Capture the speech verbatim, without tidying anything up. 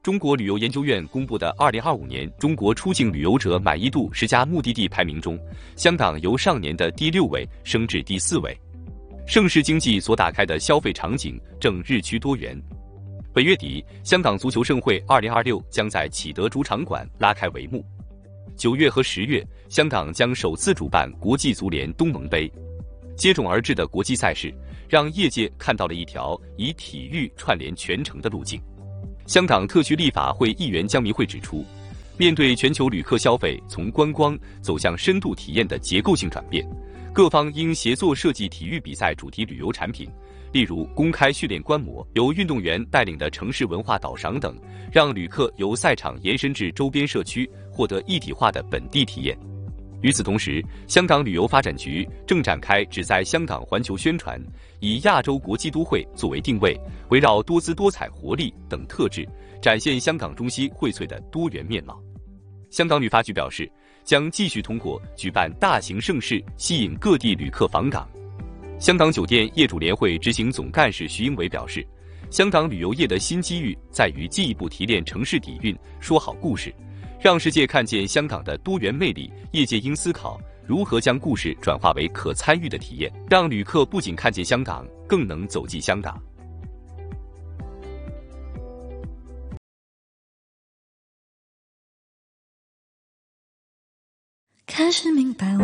中国旅游研究院公布的二零二五年中国出境旅游者满意度十佳目的地排名中，香港由上年的第六位升至第四位。盛世经济所打开的消费场景正日趋多元。本月底，香港足球盛会二零二六将在启德主场馆拉开帷幕。九月和十月，香港将首次主办国际足联东盟杯。接踵而至的国际赛事，让业界看到了一条以体育串联全城的路径。香港特区立法会议员江明慧指出，面对全球旅客消费从观光走向深度体验的结构性转变，各方应协作设计体育比赛主题旅游产品，例如公开训练观摩、由运动员带领的城市文化导赏等，让旅客由赛场延伸至周边社区，获得一体化的本地体验。与此同时，香港旅游发展局正展开旨在香港环球宣传，以亚洲国际都会作为定位，围绕多姿多彩、活力等特质，展现香港中西荟萃的多元面貌。香港旅发局表示，将继续通过举办大型盛事，吸引各地旅客访港。香港酒店业主联会执行总干事徐英伟表示，香港旅游业的新机遇在于进一步提炼城市底蕴，说好故事，让世界看见香港的多元魅力。业界应思考如何将故事转化为可参与的体验，让旅客不仅看见香港，更能走进香港。 开始明白我